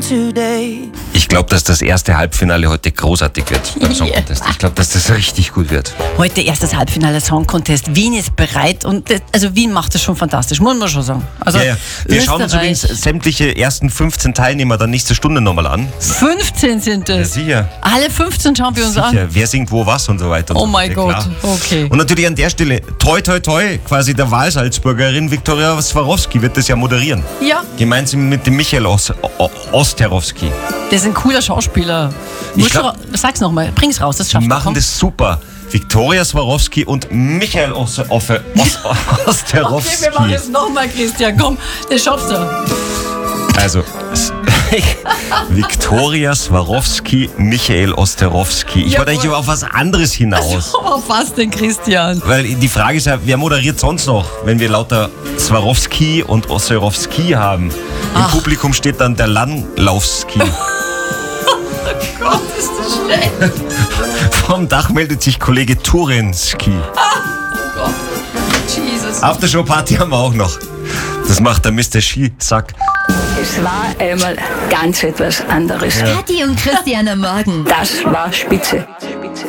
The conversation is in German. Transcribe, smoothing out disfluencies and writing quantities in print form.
today. Ich glaube, dass das erste Halbfinale heute großartig wird beim Song Contest. Ich glaube, dass das richtig gut wird. Heute erstes Halbfinale Song Contest. Wien ist bereit und also Wien macht das schon fantastisch, muss man schon sagen. Also Ja. Wir schauen uns Österreich- übrigens sämtliche ersten 15 Teilnehmer dann nächste Stunde nochmal an. 15 sind es. Sicher. Alle 15 schauen wir uns an. Sicher. Wer singt wo was und so weiter. und Oh so. mein Ja, Gott, klar. okay. Und natürlich an der Stelle, toi toi toi, quasi der Wahlsalzburgerin Viktoria Swarovski wird das ja moderieren. Ja, Gemeinsam mit dem Michael Osterowski. das ist ein cooler Schauspieler. Sag's nochmal, bring's raus, das Die schafft er. machen komm. das super. Viktoria Swarovski und Michael Osterowski. Okay, wir machen es nochmal, Christian, komm, das schaffst du. Also, Viktoria Swarovski, Michael Osterowski. Ich wollte eigentlich auf was anderes hinaus. Aber was denn, Christian? Weil die Frage ist ja, wer moderiert sonst noch, wenn wir lauter Swarovski und Osterowski haben? Im Publikum steht dann der Langlaufski. Gott, ist das schlecht. Vom Dach meldet sich Kollege Turenski. Jesus. Aftershow-Party haben wir auch noch. Das macht der Mr. Skisack. Es war einmal ganz etwas anderes. Kathi und Christian am Morgen. Das war spitze.